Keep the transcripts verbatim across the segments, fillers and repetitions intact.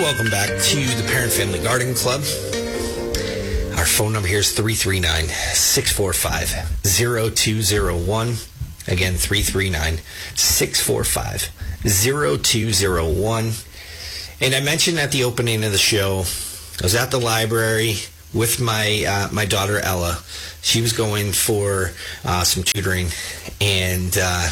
welcome back to the Parent Family Garden Club. Our phone number here is three three nine, six four five, zero two zero one. Again, three three nine, six four five, zero two zero one. And I mentioned at the opening of the show, I was at the library with my uh, my daughter Ella. She was going for uh, some tutoring, and uh,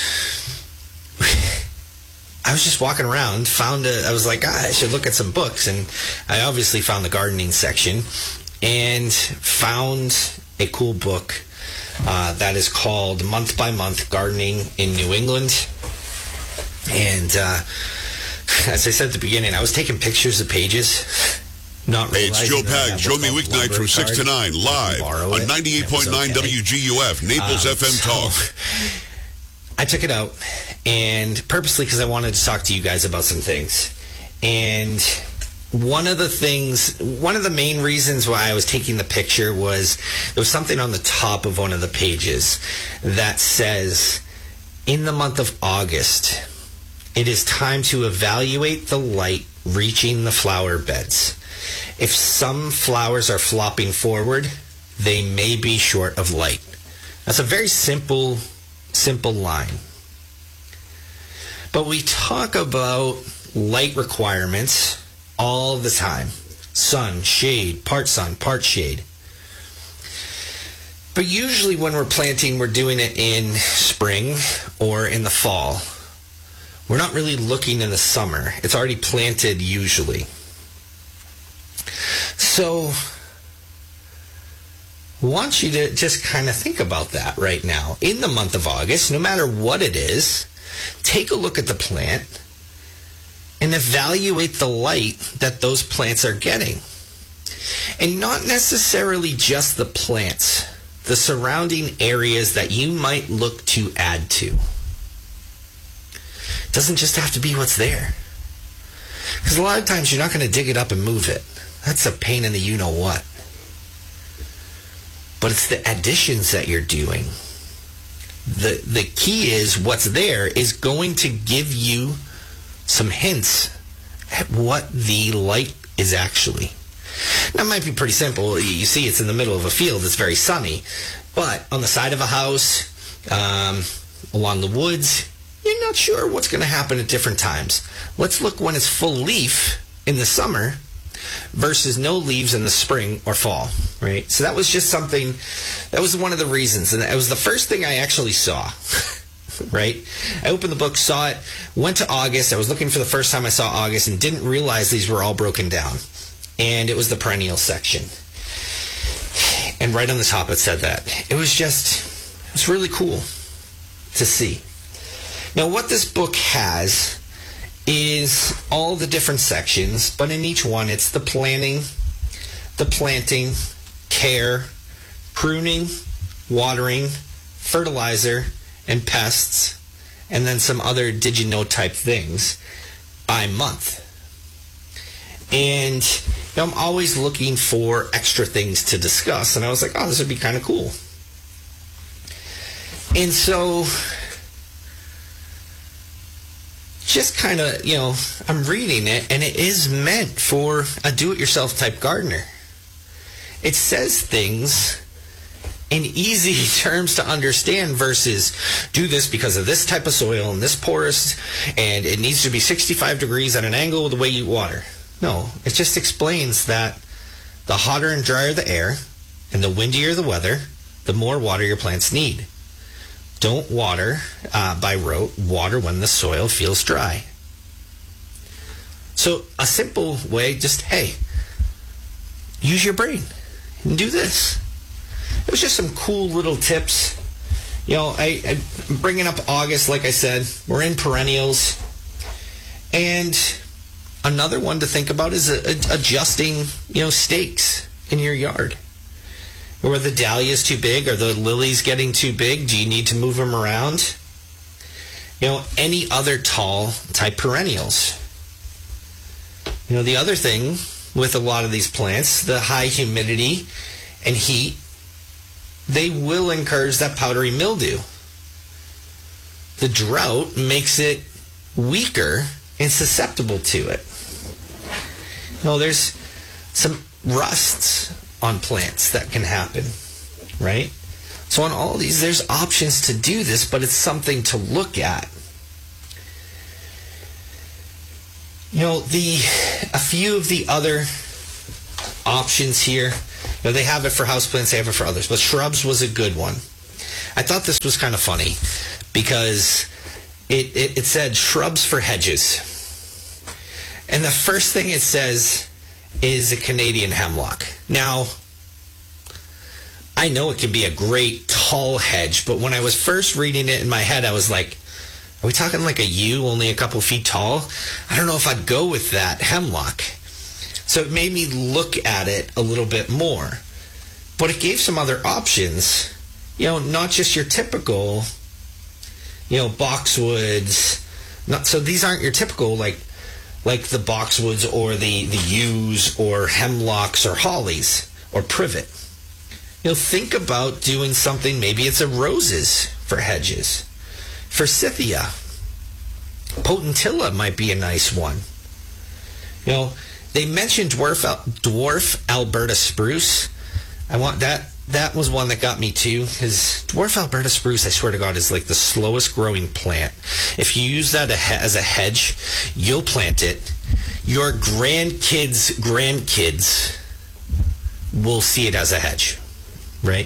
I was just walking around, found a, I was like, ah, I should look at some books, and I obviously found the gardening section, and found a cool book uh, that is called Month by Month Gardening in New England. And uh, as I said at the beginning, I was taking pictures of pages. Not hey, it's Joe Pag. Join me weeknight from six to nine, live on ninety-eight point nine okay. W G U F, Naples um, F M so Talk. I took it out, and purposely because I wanted to talk to you guys about some things. And one of the things, one of the main reasons why I was taking the picture was there was something on the top of one of the pages that says, in the month of August, it is time to evaluate the light reaching the flower beds. If some flowers are flopping forward, they may be short of light. That's a very simple, simple line. But we talk about light requirements all the time. Sun, shade, part sun, part shade. But usually when we're planting, we're doing it in spring or in the fall. We're not really looking in the summer. It's already planted usually. So I want you to just kind of think about that right now. In the month of August, no matter what it is, take a look at the plant and evaluate the light that those plants are getting. And not necessarily just the plants, the surrounding areas that you might look to add to. It doesn't just have to be what's there. Because a lot of times you're not going to dig it up and move it. That's a pain in the you-know-what. But it's the additions that you're doing. The, the key is what's there is going to give you some hints at what the light is actually. Now, it might be pretty simple. You see it's in the middle of a field. It's very sunny. But on the side of a house, um, along the woods, you're not sure what's going to happen at different times. Let's look when it's full leaf in the summer versus no leaves in the spring or fall, right? So that was just something, that was one of the reasons. And it was the first thing I actually saw, right? I opened the book, saw it, went to August. I was looking for the first time I saw August and didn't realize these were all broken down. And it was the perennial section. And right on the top it said that. It was just, it was really cool to see. Now what this book has is all the different sections, but in each one it's the planning, the planting, care, pruning, watering, fertilizer, and pests, and then some other did you know type things by month. And you know, I'm always looking for extra things to discuss, and I was like, oh, this would be kind of cool. And so just kind of, you know, I'm reading it, and it is meant for a do-it-yourself type gardener. It says things in easy terms to understand versus do this because of this type of soil and this porous, and it needs to be sixty-five degrees at an angle with the way you water. No, it just explains that the hotter and drier the air and the windier the weather, the more water your plants need. Don't water uh, by rote. Water when the soil feels dry. So a simple way, just, hey, use your brain and do this. It was just some cool little tips. You know, I, I'm bringing up August, like I said. We're in perennials. And another one to think about is a, a, adjusting, you know, stakes in your yard. Or the dahlias too big? Are the lilies getting too big? Do you need to move them around? You know, any other tall type perennials. You know, the other thing with a lot of these plants, the high humidity and heat, they will encourage that powdery mildew. The drought makes it weaker and susceptible to it. No, there's some rusts on plants that can happen, right? So on all these, there's options to do this, but it's something to look at. You know, the a few of the other options here, you know, they have it for houseplants, they have it for others, but shrubs was a good one. I thought this was kind of funny because it, it, it said shrubs for hedges. And the first thing it says is a Canadian hemlock. Now, I know it can be a great tall hedge, but when I was first reading it in my head, I was like, are we talking like a yew, only a couple feet tall? I don't know if I'd go with that hemlock. So it made me look at it a little bit more. But it gave some other options, you know, not just your typical, you know, boxwoods. Not, so these aren't your typical, like, like the boxwoods or the, the yews or hemlocks or hollies or privet. You know, think about doing something, maybe it's a roses for hedges. Forsythia. Potentilla might be a nice one. You know, they mentioned dwarf dwarf Alberta spruce. I want that. That was one that got me too. Because dwarf Alberta spruce, I swear to God, is like the slowest growing plant. If you use that as a hedge, you'll plant it. Your grandkids' grandkids will see it as a hedge, right?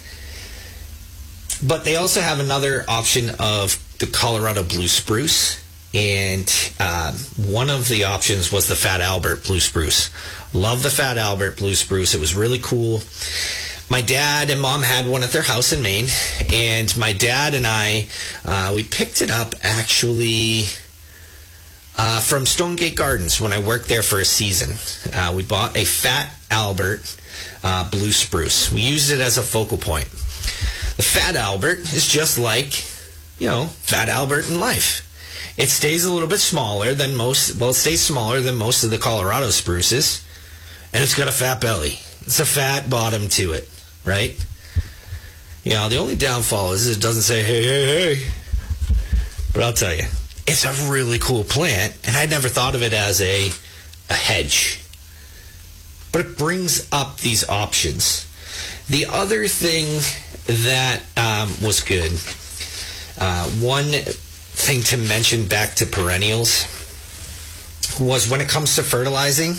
But they also have another option of the Colorado blue spruce. And uh, one of the options was the Fat Albert blue spruce. Love the Fat Albert blue spruce. It was really cool. My dad and mom had one at their house in Maine. And my dad and I, uh, we picked it up actually uh, from Stonegate Gardens when I worked there for a season. Uh, we bought a Fat Albert uh, blue spruce. We used it as a focal point. The Fat Albert is just like, you know, Fat Albert in life. It stays a little bit smaller than most, well, it stays smaller than most of the Colorado spruces, and it's got a fat belly. It's a fat bottom to it, right? You know, the only downfall is it doesn't say, hey, hey, hey. But I'll tell you, it's a really cool plant, and I never thought of it as a, a hedge. But it brings up these options. The other thing that um, was good, uh, one thing to mention back to perennials was when it comes to fertilizing,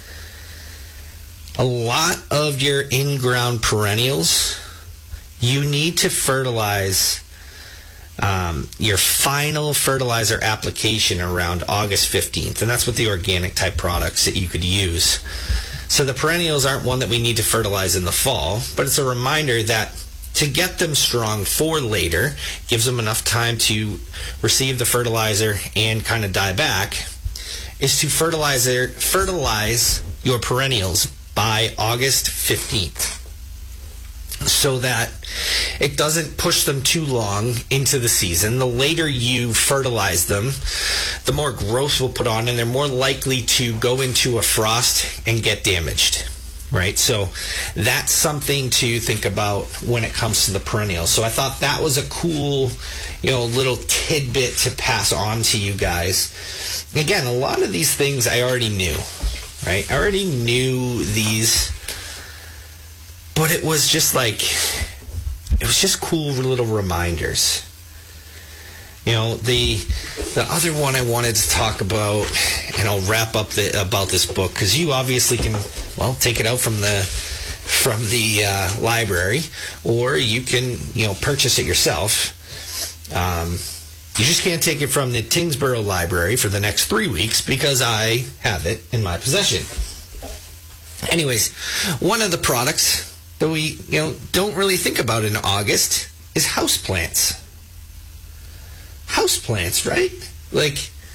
a lot of your in-ground perennials, you need to fertilize um, your final fertilizer application around August fifteenth, and that's with the organic type products that you could use. So the perennials aren't one that we need to fertilize in the fall, but it's a reminder that to get them strong for later, gives them enough time to receive the fertilizer and kind of die back, is to fertilize, their, fertilize your perennials by August fifteenth. So that it doesn't push them too long into the season. The later you fertilize them, the more growth will put on, and they're more likely to go into a frost and get damaged. Right, so that's something to think about when it comes to the perennials. So I thought that was a cool, you know, little tidbit to pass on to you guys. Again, a lot of these things I already knew, right? I already knew these, but it was just like, it was just cool little reminders. You know, the the other one I wanted to talk about, and I'll wrap up the, about this book, because you obviously can, well, take it out from the from the uh, library, or you can, you know, purchase it yourself. Um, you just can't take it from the Tyngsboro Library for the next three weeks because I have it in my possession. Anyways, one of the products that we, you know, don't really think about in August is houseplants. Houseplants, right? Like,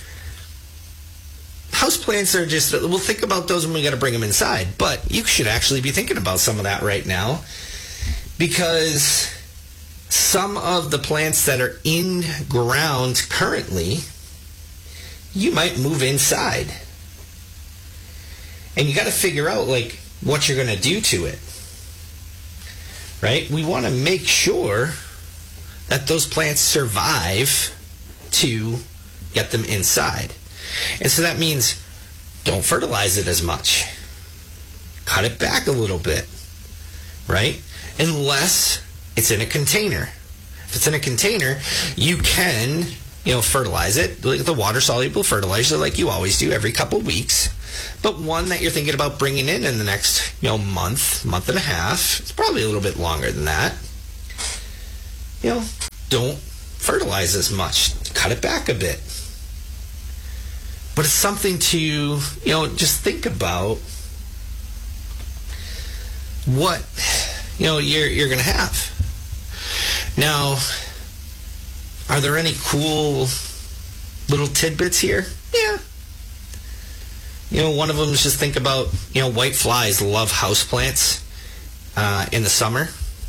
houseplants are just, we'll think about those when we got to bring them inside, but you should actually be thinking about some of that right now, because some of the plants that are in ground currently, you might move inside. And you got to figure out, like, what you're going to do to it. Right? We want to make sure that those plants survive to get them inside. And so that means don't fertilize it as much. Cut it back a little bit, right? Unless it's in a container. If it's in a container, you can, you know, fertilize it, like the water-soluble fertilizer like you always do every couple weeks. But one that you're thinking about bringing in in the next, you know, month, month and a half, it's probably a little bit longer than that. You know, don't fertilize as much. Cut it back a bit. But it's something to, you know, just think about what, you know, you're, you're going to have. Now, are there any cool little tidbits here? Yeah. You know, one of them is just think about, you know, white flies love houseplants uh, in the summer.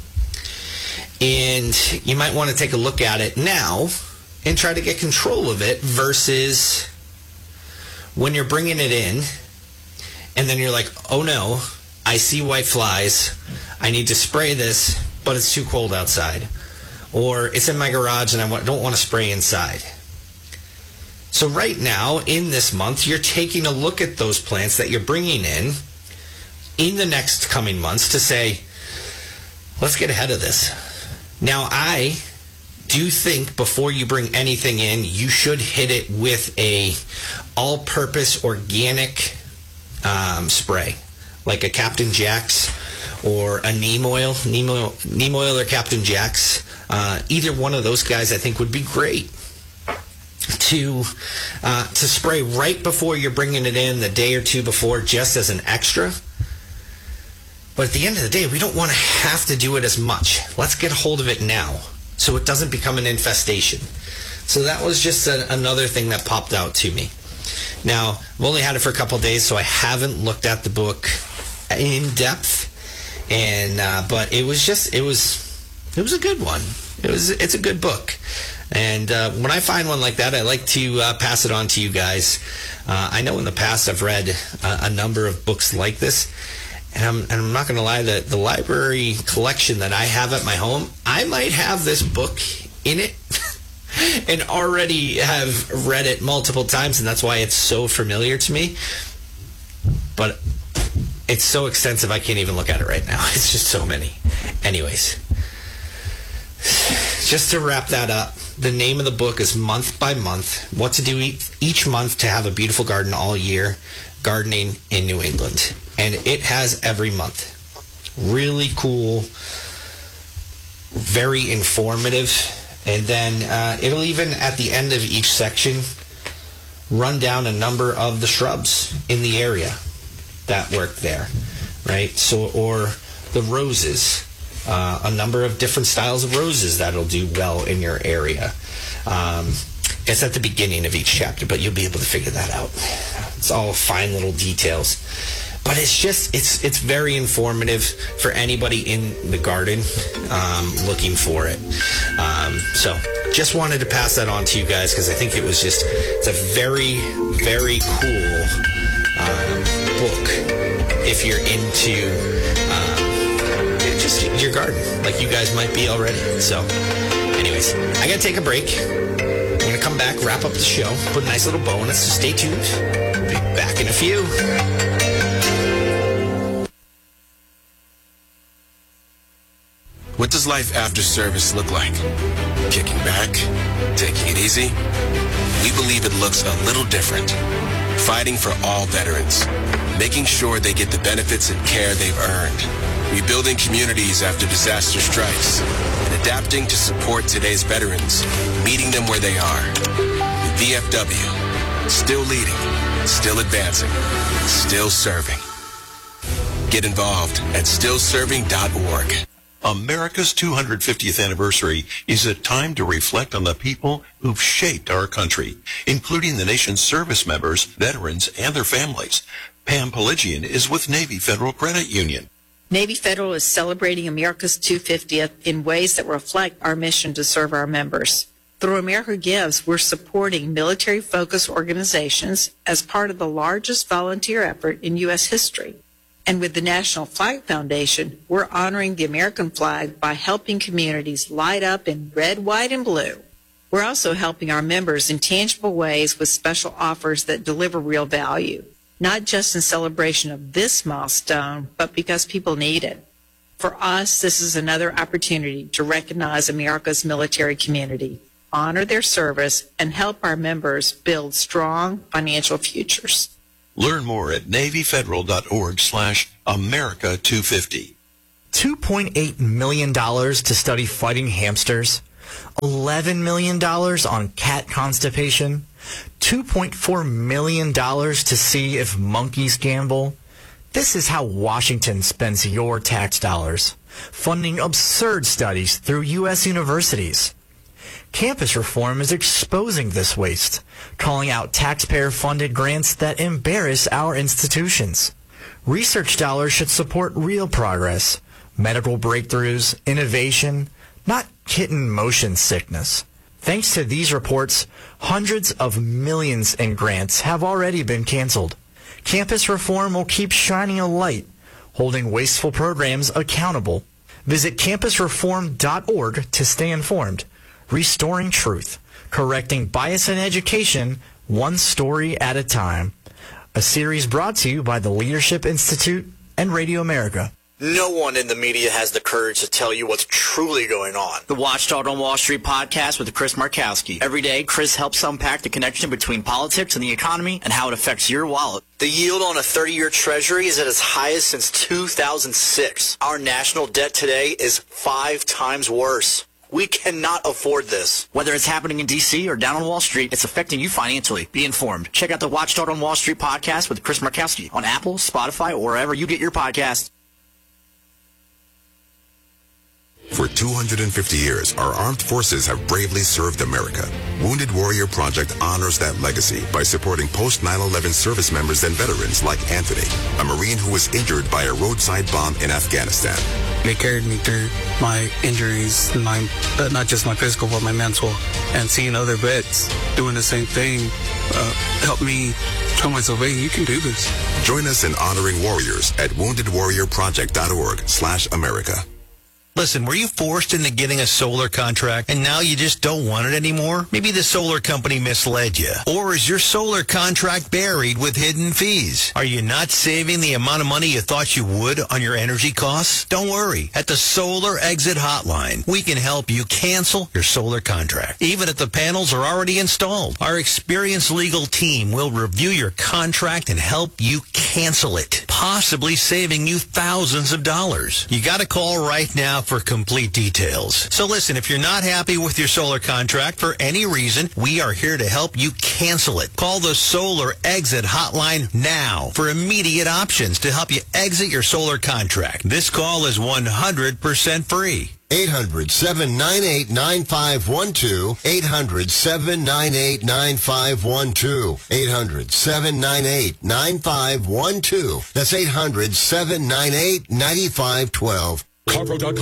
And you might want to take a look at it now and try to get control of it versus when you're bringing it in and then you're like, oh no, I see white flies. I need to spray this, but it's too cold outside. Or it's in my garage and I don't want to spray inside. So right now, in this month, you're taking a look at those plants that you're bringing in in the next coming months to say, let's get ahead of this. Now, I do think before you bring anything in, you should hit it with a all-purpose organic um, spray, like a Captain Jack's or a neem oil, neem oil, neem oil or Captain Jack's. Uh, either one of those guys, I think, would be great to uh, to spray right before you're bringing it in, the day or two before, just as an extra. But at the end of the day, we don't want to have to do it as much. Let's get a hold of it now so it doesn't become an infestation. So that was just a, another thing that popped out to me. Now, I've only had it for a couple of days, so I haven't looked at the book in depth. And uh, but it was just it was it was a good one. It was it's a good book. And uh, when I find one like that, I like to uh, pass it on to you guys. Uh, I know in the past I've read a, a number of books like this. And I'm, and I'm not going to lie, the, the library collection that I have at my home, I might have this book in it and already have read it multiple times, and that's why it's so familiar to me. But it's so extensive, I can't even look at it right now. It's just so many. Anyways, just to wrap that up, the name of the book is Month by Month, What to Do Each Month to Have a Beautiful Garden All Year, Gardening in New England. And it has every month. Really cool, very informative. And then uh, it'll even, at the end of each section, run down a number of the shrubs in the area that work there, right? So, or the roses, uh, a number of different styles of roses that'll do well in your area. Um, it's at the beginning of each chapter, but you'll be able to figure that out. It's all fine little details. But it's just, it's it's very informative for anybody in the garden um, looking for it. Um, so just wanted to pass that on to you guys because I think it was just, it's a very, very cool um, book if you're into um, just your garden, like you guys might be already. So anyways, I got to take a break. I'm going to come back, wrap up the show, put a nice little bow on it, so stay tuned. We'll be back in a few. What does life after service look like? Kicking back? Taking it easy? We believe it looks a little different. Fighting for all veterans. Making sure they get the benefits and care they've earned. Rebuilding communities after disaster strikes. And adapting to support today's veterans. Meeting them where they are. The V F W. Still leading. Still advancing. Still serving. Get involved at still serving dot org. America's two hundred fiftieth anniversary is a time to reflect on the people who've shaped our country, including the nation's service members, veterans, and their families. Pam Pelagian is with Navy Federal Credit Union. Navy Federal is celebrating America's two hundred fiftieth in ways that reflect our mission to serve our members. Through America Gives, we're supporting military-focused organizations as part of the largest volunteer effort in U S history. And with the National Flag Foundation, we're honoring the American flag by helping communities light up in red, white, and blue. We're also helping our members in tangible ways with special offers that deliver real value. not just in celebration of this milestone, but because people need it. For us, this is another opportunity to recognize America's military community, honor their service, and help our members build strong financial futures. Learn more at NavyFederal.org slash America 250. two point eight million dollars to study fighting hamsters, eleven million dollars on cat constipation, two point four million dollars to see if monkeys gamble. This is how Washington spends your tax dollars, funding absurd studies through U S universities. Campus reform is exposing this waste, calling out taxpayer-funded grants that embarrass our institutions. Research dollars should support real progress, medical breakthroughs, innovation, not kitten motion sickness. Thanks to these reports, hundreds of millions in grants have already been canceled. Campus reform will keep shining a light, holding wasteful programs accountable. Visit campus reform dot org to stay informed. Restoring truth, correcting bias in education, one story at a time. A series brought to you by the Leadership Institute and Radio America. No one in the media has the courage to tell you what's truly going on. The Watchdog on Wall Street podcast with Chris Markowski. Every day, Chris helps unpack the connection between politics and the economy and how it affects your wallet. The yield on a thirty-year treasury is at its highest since two thousand six. Our national debt today is five times worse. We cannot afford this. Whether it's happening in D C or down on Wall Street, it's affecting you financially. Be informed. Check out the Watchdog on Wall Street podcast with Chris Markowski on Apple, Spotify, or wherever you get your podcasts. For two hundred fifty years, our armed forces have bravely served America. Wounded Warrior Project honors that legacy by supporting post nine eleven service members and veterans like Anthony, a Marine who was injured by a roadside bomb in Afghanistan. They carried me through my injuries, my, uh, not just my physical, but my mental. And seeing other vets doing the same thing uh, helped me tell myself, hey, you can do this. Join us in honoring warriors at wounded warrior project dot org slash America. Listen, were you forced into getting a solar contract and now you just don't want it anymore? Maybe the solar company misled you. Or is your solar contract buried with hidden fees? Are you not saving the amount of money you thought you would on your energy costs? Don't worry. At the Solar Exit Hotline, we can help you cancel your solar contract, even if the panels are already installed. Our experienced legal team will review your contract and help you cancel it, possibly saving you thousands of dollars. You got to call right now for complete details. So listen, if you're not happy with your solar contract for any reason, we are here to help you cancel it. Call the Solar Exit Hotline now for immediate options to help you exit your solar contract. This call is one hundred percent free. eight hundred, seven nine eight, nine five one two. eight hundred, seven nine eight, nine five one two. eight hundred, seven nine eight, nine five one two. That's eight hundred, seven nine eight, nine five one two. CarPro dot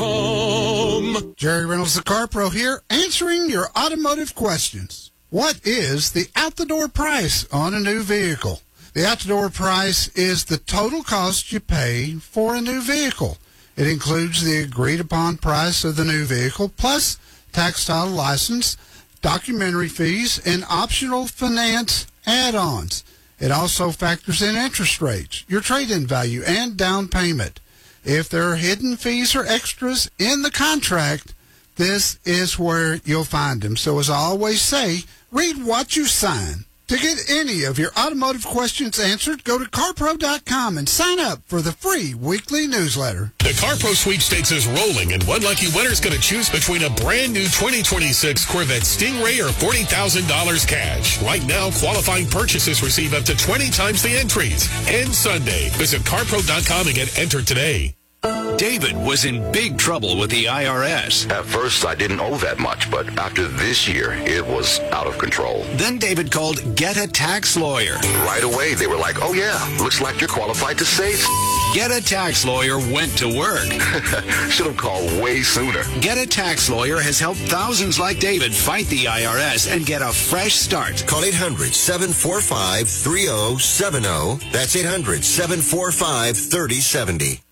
com. Jerry Reynolds, the CarPro here, answering your automotive questions. What is the out-the-door price on a new vehicle? The out-the-door price is the total cost you pay for a new vehicle. It includes the agreed-upon price of the new vehicle, plus tax, title, license, documentary fees, and optional finance add-ons. It also factors in interest rates, your trade-in value, and down payment. If there are hidden fees or extras in the contract, this is where you'll find them. So as I always say, read what you sign. To get any of your automotive questions answered, go to CarPro dot com and sign up for the free weekly newsletter. The CarPro sweepstakes is rolling, and one lucky winner is going to choose between a brand new twenty twenty-six Corvette Stingray or forty thousand dollars cash. Right now, qualifying purchases receive up to twenty times the entries. End Sunday. Visit CarPro dot com and get entered today. David was in big trouble with the I R S. At first, I didn't owe that much, but after this year, it was out of control. Then David called Get a Tax Lawyer. Right away, they were like, oh yeah, looks like you're qualified to save. Get a Tax Lawyer went to work. Should have called way sooner. Get a Tax Lawyer has helped thousands like David fight the I R S and get a fresh start. Call eight hundred, seven four five, three oh seven oh. That's eight hundred, seven four five, three oh seven oh.